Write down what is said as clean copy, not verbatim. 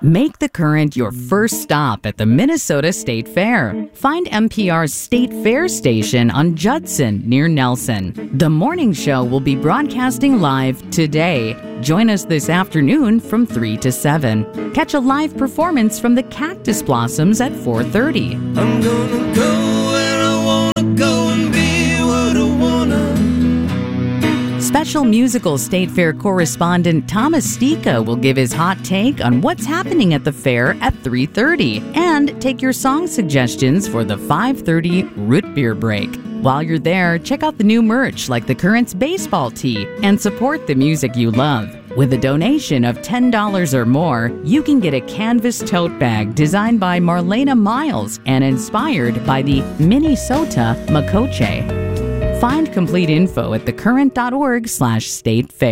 Make the Current your first stop at the Minnesota State Fair. Find NPR's State Fair station on Judson near Nelson. The morning show will be broadcasting live today. Join us this afternoon from 3 to 7. Catch a live performance from the Cactus Blossoms at 4:30. I'm gonna go where I wanna go and be what I wanna. Special musical State Fair correspondent Thomas Stika will give his hot take on what's happening at the fair at 3:30 and take your song suggestions for the 5:30 root beer break. While you're there, check out the new merch like the Current's baseball tee and support the music you love. With a donation of $10 or more, you can get a canvas tote bag designed by Marlena Miles and inspired by the Minnesota Makoche. Find complete info at thecurrent.org/statefair.